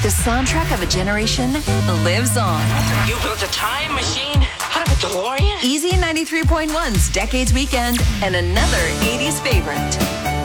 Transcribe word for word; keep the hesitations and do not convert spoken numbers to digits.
The soundtrack of a generation lives on. You built a time machine out of a DeLorean? Easy ninety-three point one's Decades Weekend and another eighties favorite.